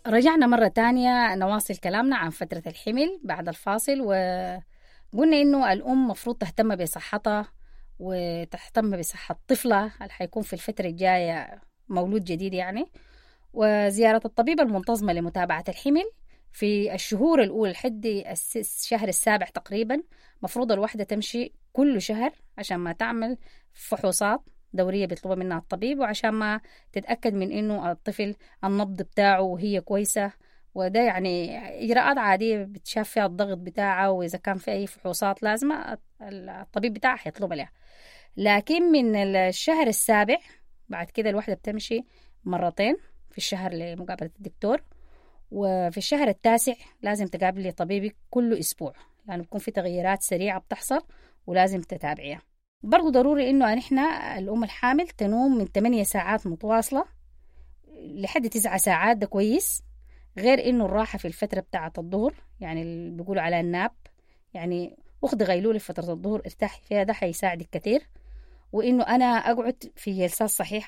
رجعنا مرة تانية نواصل كلامنا عن فترة الحمل بعد الفاصل، وقلنا إنه الأم مفروض تهتم بصحتها وتهتم بصحة طفلها اللي حيكون في الفترة الجاية مولود جديد يعني. وزيارة الطبيب المنتظمة لمتابعة الحمل في الشهور الأولى لحد الشهر السابع تقريبا. مفروض الوحدة تمشي كل شهر عشان ما تعمل فحوصات دورية بيطلبها منها الطبيب، وعشان ما تتأكد من إنه الطفل النبض بتاعه وهي كويسة. وده يعني إجراءات عادية بتشاف فيها الضغط بتاعه، وإذا كان في أي فحوصات لازمة الطبيب بتاعه هيطلبها لها. لكن من الشهر السابع بعد كده الوحدة بتمشي مرتين في الشهر لمقابلة الدكتور، وفي الشهر التاسع لازم تقابلي طبيبك كل أسبوع، لأنه بيكون في تغييرات سريعة بتحصل ولازم تتابعيها. برضو ضروري إنه نحن الأم الحامل تنوم من 8 ساعات متواصلة لحد 9 ساعات، ده كويس. غير إنه الراحة في الفترة بتاعة الظهر، يعني اللي بيقولوا على الناب، يعني أخذ غيلولة في فترة الظهر ارتاحي فيها، ده حيساعدك كتير. وإنه أنا أقعد في جلسات صحيحة